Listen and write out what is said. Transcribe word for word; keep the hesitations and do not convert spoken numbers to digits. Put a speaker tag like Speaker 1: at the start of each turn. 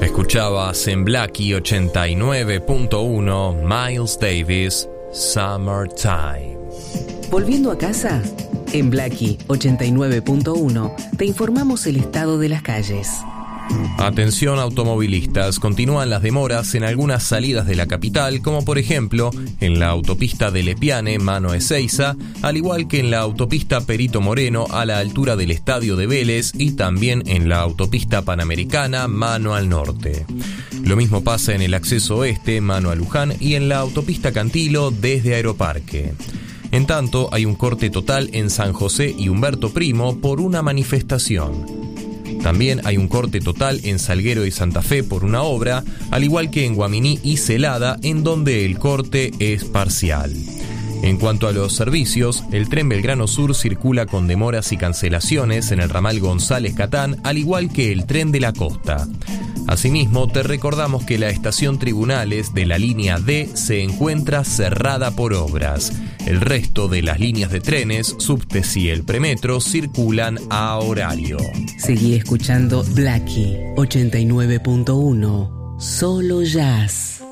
Speaker 1: Escuchabas en Blackie ochenta y nueve punto uno Miles Davis, Summertime.
Speaker 2: Volviendo a casa, en Blackie ochenta y nueve punto uno te informamos el estado de las calles.
Speaker 1: Atención automovilistas, continúan las demoras en algunas salidas de la capital, como por ejemplo en la autopista de Lepiane, mano a Ezeiza, al igual que en la autopista Perito Moreno a la altura del Estadio de Vélez y también en la autopista Panamericana, mano al norte. Lo mismo pasa en el acceso oeste, mano a Luján, y en la autopista Cantilo desde Aeroparque. En tanto, hay un corte total en San José y Humberto Primo por una manifestación. También hay un corte total en Salguero y Santa Fe por una obra, al igual que en Guaminí y Celada, en donde el corte es parcial. En cuanto a los servicios, el tren Belgrano Sur circula con demoras y cancelaciones en el ramal González Catán, al igual que el tren de la costa. Asimismo, te recordamos que la estación Tribunales de la línea D se encuentra cerrada por obras. El resto de las líneas de trenes, subtes y el premetro circulan a horario.
Speaker 2: Seguí escuchando Blackie ochenta y nueve punto uno, solo jazz.